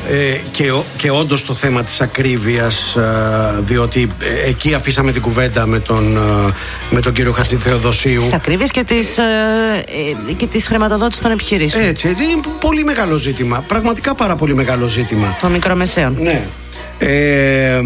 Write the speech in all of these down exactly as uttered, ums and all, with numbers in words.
Ε, και, και όντως το θέμα της ακρίβειας, ε, διότι ε, εκεί αφήσαμε την κουβέντα με τον, ε, με τον κύριο Χατζηθεοδοσίου. Της ακρίβειας και της, ε, ε, και της χρηματοδότησης των επιχειρήσεων. Έτσι, είναι πολύ μεγάλο ζήτημα. Πραγματικά πάρα πολύ μεγάλο ζήτημα. Των μικρομεσαίων. Ναι. Ε,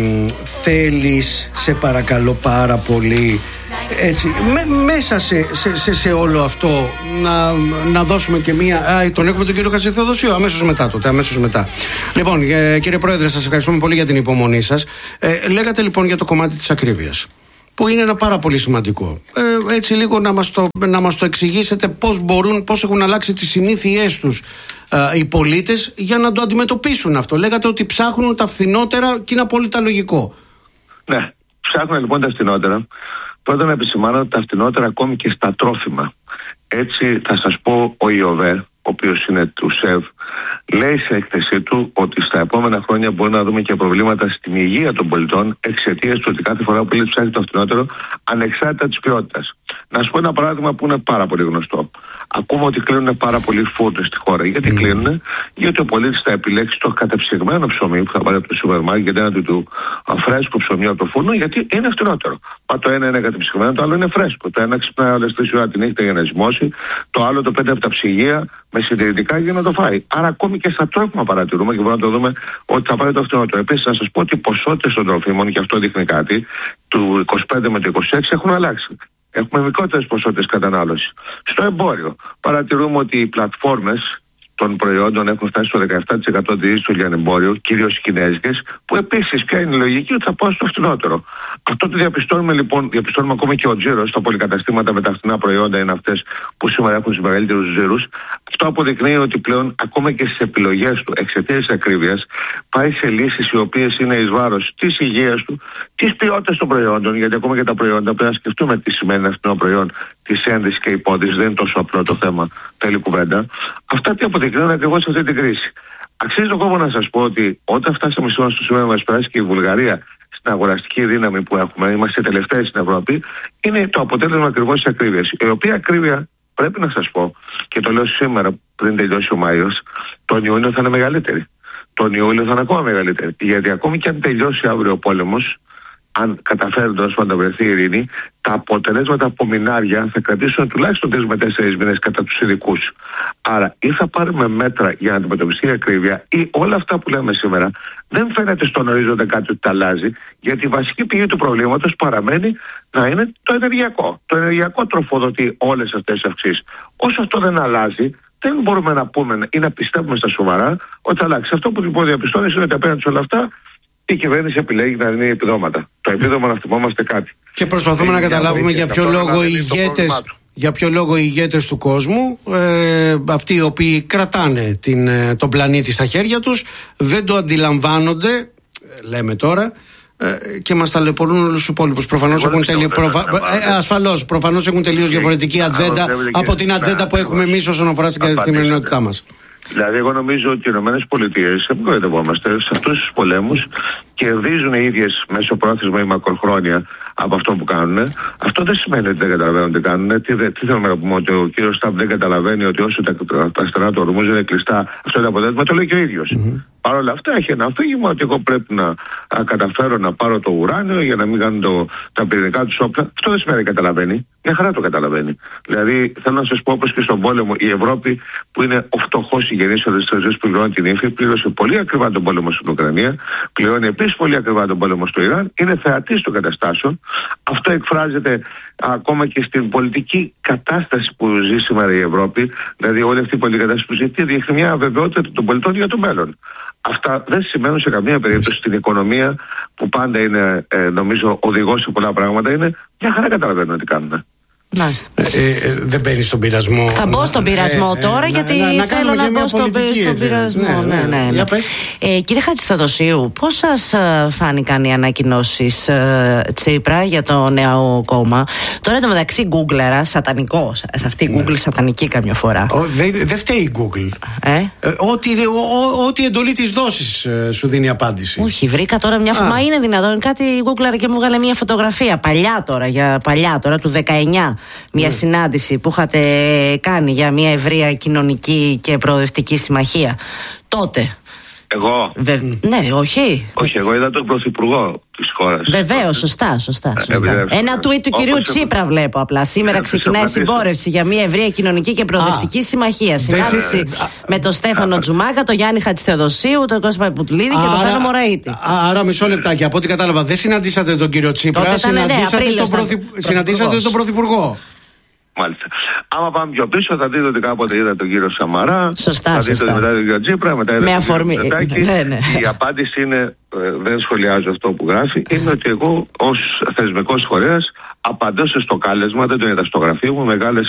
θέλεις, σε παρακαλώ πάρα πολύ, έτσι, με, μέσα σε, σε, σε, σε όλο αυτό να, να δώσουμε και μία. Α, τον έχουμε τον κύριο Χατζηθεοδοσίου αμέσως μετά τότε, αμέσως μετά. Λοιπόν, ε, κύριε Πρόεδρε, σας ευχαριστούμε πολύ για την υπομονή σας. ε, Λέγατε λοιπόν για το κομμάτι της ακρίβειας, που είναι ένα πάρα πολύ σημαντικό. Ε, έτσι λίγο να μας, το, να μας το εξηγήσετε πώς μπορούν, πώς έχουν αλλάξει τις συνήθειές τους ε, οι πολίτες για να το αντιμετωπίσουν αυτό. Λέγατε ότι ψάχνουν τα φθηνότερα και είναι απόλυτα λογικό. Ναι, ψάχνουν λοιπόν τα φθηνότερα. Πρώτα να επισημάνω τα φθηνότερα ακόμη και στα τρόφιμα. Έτσι θα σας πω, ο ΙΟΒΕ, ο οποίος είναι του ΣΕΒ, λέει σε έκθεσή του ότι στα επόμενα χρόνια μπορούμε να δούμε και προβλήματα στην υγεία των πολιτών εξαιτίας του ότι κάθε φορά ο πολίτης ψάχνει το φθηνότερο ανεξάρτητα της ποιότητας. Να σου πω ένα παράδειγμα που είναι πάρα πολύ γνωστό. Ακούμε ότι κλείνουν πάρα πολλοί φούρνοι στη χώρα. Γιατί mm. κλείνουν? Γιατί ο πολίτης θα επιλέξει το κατεψυγμένο ψωμί που θα πάρει από το σούπερ μάρκετ, γιατί ένα του του φρέσκο ψωμί από το φούρνο, γιατί είναι φθηνότερο. Μα το ένα είναι κατεψυγμένο, το άλλο είναι φρέσκο. Το ένα ξυπνάει όλες τρεις ώρα τη νύχτα για να ζυμώσει, το άλλο το πέντε από τα ψυγεία με συντηρητικά για να το φάει. Άρα ακόμη και στα τρόφιμα παρατηρούμε και μπορούμε να το δούμε ότι θα πάρει το φθηνότερο. Επίσης, να σας πω ότι οι ποσότητες των τροφίμων, και αυτό δείχνει κάτι, του είκοσι πέντε με το είκοσι έξι έχουν αλλάξει. Έχουμε μικρότερες ποσότητες κατανάλωση. Στο εμπόριο παρατηρούμε ότι οι πλατφόρμες των προϊόντων έχουν φτάσει στο δεκαεπτά τοις εκατό της στο λιανεμπόριο, κυρίως οι κινέζικες, που επίσης πια είναι η λογική ότι θα πάω στο φθηνότερο. Αυτό το διαπιστώνουμε λοιπόν, διαπιστώνουμε ακόμη και ο τζίρος στα πολυκαταστήματα με τα φθηνά προϊόντα, είναι αυτές που σήμερα έχουν τους μεγαλύτερους τζίρους. Αυτό αποδεικνύει ότι πλέον ακόμα και στις επιλογές του εξαιτίας της ακρίβειας πάει σε λύσεις οι οποίες είναι εις βάρος της υγείας του, της ποιότητας των προϊόντων, γιατί ακόμα και τα προϊόντα πρέπει να σκεφτούμε τι σημαίνει ένα φθηνό προϊόν, τη ένδυση και υπόδειση, δεν είναι τόσο απλό το θέμα, θέλει κουβέντα. Αυτά τι αποδεικνύουν ακριβώς αυτή την κρίση. Αξίζει τον κόπο να σας πω ότι όταν φτάσαμε σήμερα στο σημείο μας περάσει και η Βουλγαρία στην αγοραστική δύναμη που έχουμε, είμαστε τελευταίοι στην Ευρώπη, είναι το αποτέλεσμα ακριβώς της ακρίβειας. Η οποία ακρίβεια, πρέπει να σας πω, και το λέω σήμερα πριν τελειώσει ο Μάιος, τον Ιούνιο θα είναι μεγαλύτερη. Τον Ιούλιο θα είναι ακόμα μεγαλύτερη. Γιατί ακόμη και αν τελειώσει αύριο ο πόλεμος, αν καταφέρει τέλος πάντων να βρεθεί η ειρήνη, τα αποτελέσματα από μηνάρια θα κρατήσουν τουλάχιστον τρεις με τέσσερις μήνες κατά τους ειδικούς. Άρα ή θα πάρουμε μέτρα για να αντιμετωπιστεί η ακρίβεια, ή όλα αυτά που λέμε σήμερα δεν φαίνεται στον ορίζοντα κάτι ότι τα αλλάζει, γιατί η βασική πηγή του προβλήματος παραμένει να είναι το ενεργειακό. Το ενεργειακό τροφοδοτεί όλες αυτές τις αυξήσεις. Όσο αυτό δεν αλλάζει, δεν μπορούμε να πούμε ή να πιστεύουμε στα σοβαρά ότι θα αλλάξει. Αυτό που λοιπόν διαπιστώνει είναι ότι απέναντι σε όλα αυτά η κυβέρνηση επιλέγει να δίνει επιδόματα. Το επίδομα να θυμόμαστε κάτι. Και προσπαθούμε να καταλάβουμε για ποιο λόγο οι ηγέτες, για ποιο λόγο οι ηγέτες του κόσμου, ε, αυτοί οι οποίοι κρατάνε την, τον πλανήτη στα χέρια τους, δεν το αντιλαμβάνονται, λέμε τώρα, ε, και μας ταλαιπωρούν όλους τους υπόλοιπους. Προφανώς έχουν, τελει... προφα... ε, ασφαλώς, προφανώς έχουν τελείως διαφορετική ατζέντα από την ατζέντα που έχουμε εμείς όσον αφορά στην καθημερινότητά μας. Δηλαδή, εγώ νομίζω ότι οι Ηνωμένες Πολιτείες, δεν κοροϊδευόμαστε, σε αυτούς τους πολέμους κερδίζουν οι ίδιες μεσοπρόθεσμα ή μακροχρόνια από αυτό που κάνουν. Αυτό δεν σημαίνει ότι δεν καταλαβαίνουν τι κάνουν. Τι, δε, τι θέλουμε να πούμε, ότι ο κύριος Σταμπ δεν καταλαβαίνει ότι όσο τα, τα στενά του ορμούς είναι κλειστά, αυτό είναι αποτέλεσμα, το λέει και ο ίδιος. Mm-hmm. Παρ' όλα αυτά έχει ένα αφήγημα ότι εγώ πρέπει να α, καταφέρω να πάρω το ουράνιο για να μην κάνουν το, τα πυρηνικά του όπλα. Αυτό δεν σημαίνει ότι καταλαβαίνει. Μια χαρά το καταλαβαίνει. Δηλαδή, θέλω να σας πω, όπως και στον πόλεμο, η Ευρώπη που είναι ο φτωχός συγγενής αντιστροφής που πληρώνει την ύφη, πλήρωσε πολύ ακριβά τον πόλεμο στην Ουκρανία, πληρώνει επίσης πολύ ακριβά τον πόλεμο στο Ιράν, είναι θεατής των καταστάσεων. Αυτό εκφράζεται ακόμα και στην πολιτική κατάσταση που ζει σήμερα η Ευρώπη, δηλαδή όλη αυτή η πολιτική κατάσταση που ζει, δείχνει μια αβεβαιότητα των πολιτών για το μέλλον. Αυτά δεν σημαίνουν σε καμία περίπτωση στην οικονομία που πάντα είναι, ε, νομίζω, οδηγός σε πολλά πράγματα. Είναι μια χαρά καταλαβαίνουν τι κάνουν. Ε, ε, δεν μπαίνει στον πειρασμό. Θα μπω στον πειρασμό ε, τώρα, ε, γιατί να, να, θέλω να, να μπω στον, στον πειρασμό. Ναι, ναι, ναι, ναι. Ε, κύριε Χατζηθεοδοσίου, πώς σας φάνηκαν οι ανακοινώσεις ε, Τσίπρα για το νέο κόμμα? Τώρα εντωμεταξύ Googlera, σατανικό. Σε αυτή η Google ναι. Σατανική καμιά φορά. Δεν δε φταίει η Google. Ε? Ε, ό,τι, ό, ό,τι εντολή της δώσης ε, σου δίνει απάντηση. Όχι, βρήκα τώρα μια φορά. Μα είναι δυνατόν κάτι η Googlera και μου βγάλε μια φωτογραφία παλιά τώρα, για, παλιά τώρα του δεκαεννιά. Μια mm. συνάντηση που είχατε κάνει για μια ευρεία κοινωνική και προοδευτική συμμαχία τότε. Εγώ. Βε... Ναι, όχι. Όχι, εγώ είδα τον πρωθυπουργό της χώρας. Βεβαίως, σωστά, σωστά. σωστά. Ε, Ένα tweet του κυρίου Τσίπρα βλέπω απλά. Σήμερα ξεκινάει συμπόρευση για μια ευρεία κοινωνική και προοδευτική συμμαχία. Συνάντηση με τον Στέφανο Τζουμάκα, τον Γιάννη Χατζηθεοδοσίου, τον Κώστα Παπουδλίδη και τον Θάνο Μωραήτη. Άρα, μισό λεπτάκι. Από ό,τι κατάλαβα, δεν συναντήσατε τον κύριο Τσίπρα, συναντήσατε τον πρωθυπουργό. Μάλιστα. Άμα πάμε πιο πίσω, θα δείτε ότι κάποτε είδα τον κύριο Σαμαρά. Σωστά, θα δείτε σωστά. Ότι μετά τον κύριο Τσίπρα, μετά είδα με τον αφορμή... κύριο Μητσοτάκη. Ναι, ναι. Η απάντηση είναι, ε, δεν σχολιάζω αυτό που γράφει, είναι ότι εγώ ως θεσμικός φορέας απαντώ στο κάλεσμα, δεν το είδα στο γραφείο μου, μεγάλες